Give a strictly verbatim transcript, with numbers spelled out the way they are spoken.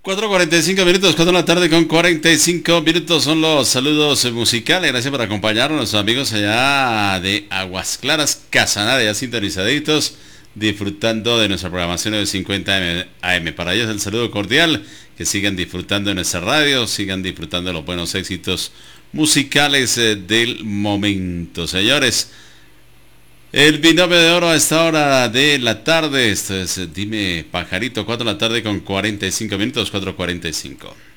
cuatro cuarenta y cinco minutos, cuatro de la tarde con cuarenta y cinco minutos son los saludos musicales. Gracias por acompañarnos, nuestros amigos allá de Aguas Claras, Casanare, ya sintonizaditos, disfrutando de nuestra programación de cincuenta A M. Para ellos el saludo cordial, que sigan disfrutando de nuestra radio, sigan disfrutando de los buenos éxitos musicales eh, del momento. Señores, el binomio de oro a esta hora de la tarde, esto es Dime Pajarito, cuatro de la tarde con cuarenta y cinco minutos, cuatro cuarenta y cinco.